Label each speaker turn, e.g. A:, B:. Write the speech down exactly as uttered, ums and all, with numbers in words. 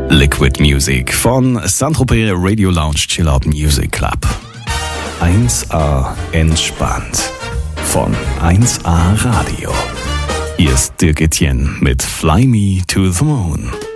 A: Liquid Music von Saint-Tropez Radio Lounge Chill Out Music Club. eins A entspannt von eins A Radio. Hier ist Dirk Etienne mit Fly Me to the Moon.